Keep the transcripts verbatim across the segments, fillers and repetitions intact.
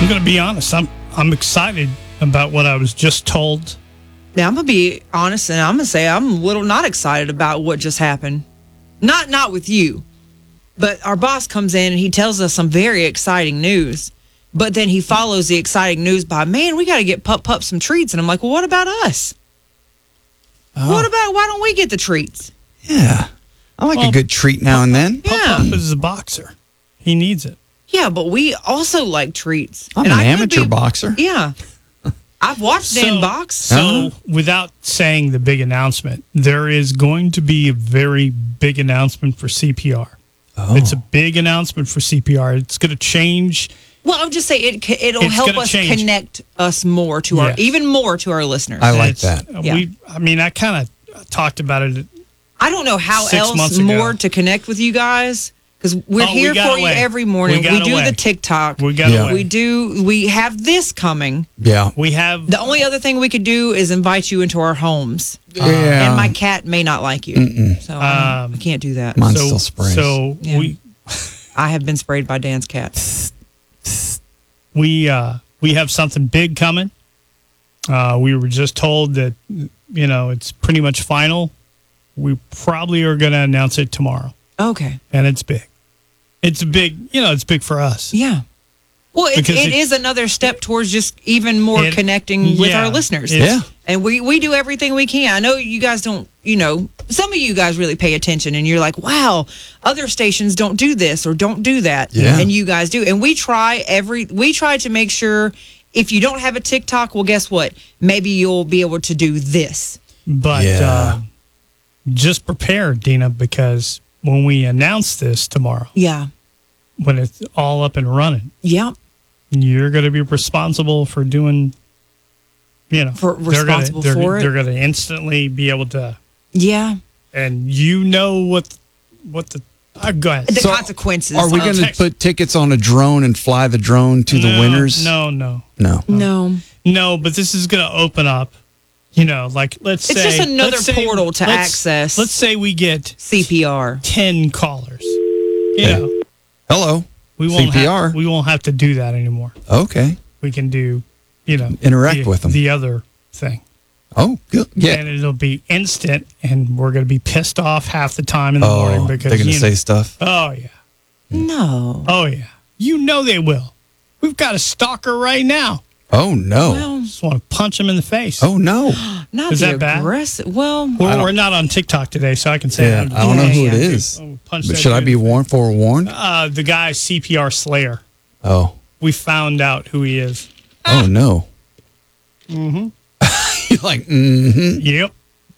I'm going to be honest. I'm I'm excited about what I was just told. Now, I'm going to be honest, and I'm going to say I'm a little not excited about what just happened. Not not with you, but our boss comes in and he tells us some very exciting news. But then he follows the exciting news by, man, we got to get Pup Pup some treats. And I'm like, well, what about us? Oh. What about, why don't we get the treats? Yeah. I like Well, a good treat now and then. Pup Yeah. Pup is a boxer. He needs it. Yeah, but we also like treats. I'm And an I could amateur be- boxer. Yeah. I've watched Dan box. So, Uh-huh. without saying the big announcement, there is going to be a very big announcement for C P R. Oh. It's a big announcement for C P R. It's going to change. Well, I'll just say it. It'll It's help gonna us change. connect us more to our, Yes. even more to our listeners. I like It's- that. Yeah. We, I mean, I kind of talked about it. I don't know how Six else months ago. more to connect with you guys because we're Oh, we here got for you away. every morning. We We, got do away. the TikTok. We got Yeah. away. We do. We have this coming. Yeah. We have. The only other thing we could do is invite you into our homes. Yeah. And my cat may not like you, so um, I can't do that. Mine so, still sprays. So Yeah. we I have been sprayed by Dan's cat. we uh, we have something big coming. Uh, we were just told that you know it's pretty much final. We probably are going to announce it tomorrow, Okay. and it's big. It's big. You know, it's big for us. Yeah. Well, it, Because it it- is another step towards just even more It- connecting with yeah, our listeners. it's- Yeah. And we, we do everything we can. I know you guys don't, you know, some of you guys really pay attention and you're like, wow, other stations don't do this or don't do that. Yeah. And you guys do. And we try every, we try to make sure if you don't have a TikTok, well, guess what? Maybe you'll be able to do this. But Yeah. uh, just prepare, Dina, because when we announce this tomorrow, Yeah. when it's all up and running, Yeah. you're going to be responsible for doing, you know, For- they're responsible gonna, they're, for it? They're going to instantly be able to, Yeah. and you know what, what the, uh, go ahead. The So, consequences. Are we of- going to text- put tickets on a drone and fly the drone to the No, winners? No, no, No. No. no. But this is going to open up. You know, like let's It's say just another let's say- portal to let's- access. Let's say we get C P R. ten callers. You Yeah. know, Hello. we won't C P R. Have, we won't have to do that anymore. Okay. We can do, you know, Interact the, with them. The other thing. Oh, good. Yeah. And it'll be instant, and we're going to be pissed off half the time in the Oh, morning because they're going to you say know- stuff. oh yeah, No. oh yeah. You know they will. We've got a stalker right now. Oh, no. Well, Just want to punch him in the face. oh, no. not Is the that bad? aggressive. Well, we're, don't- we're not on TikTok today, so I can say Yeah, that. I don't know Yeah, who yeah. it is. Oh, punch But that should I dude. be warned, forewarned? Uh, the guy C P R Slayer. Oh. We found out who he is. Oh, no. Mm-hmm. You're like, mm-hmm. Yep.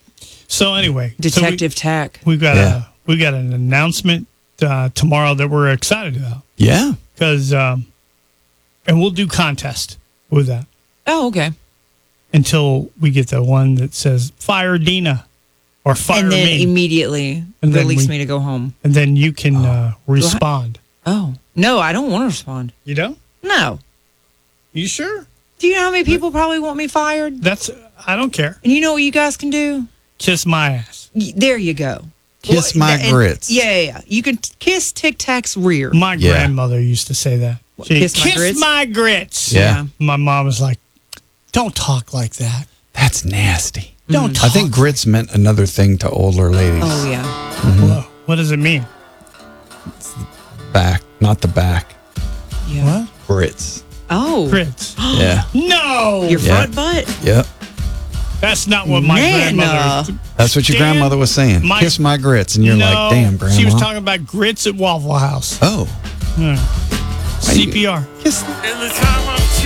So anyway, so we- Detective Tack. we've got Yeah. a we got an announcement uh, tomorrow that we're excited about Yeah. because um, and we'll do contest with that Oh, okay. until we get the one that says fire Dina or fire And then me, immediately And then release we- me to go home. and then you can uh, respond. Oh, no, I don't want to respond. You don't? No. You sure? Do you know how many people probably want me fired? That's I don't care. And you know what you guys can do? Kiss my ass. Y- There you go. Kiss Well, my and- grits. Yeah, yeah, yeah. You can t- kiss Tic Tac's rear. My Yeah. grandmother used to say that. She, kiss my grits? my grits. Yeah. My mom was like, "Don't talk like that. That's nasty. Don't talk." I think grits meant another thing to older ladies. Oh, yeah. Whoa, what does it mean? Back, not the back. Yeah. What? Grits. Oh. Grits. Yeah. No, Your Yeah. front butt? Yep. that's not what my Nana. grandmother. That's what your Dan, grandmother was saying. my- Kiss my grits. And you're no, like, damn, grandma. She was talking about grits at Waffle House. Oh. Yeah. C P R. Kiss. In the time of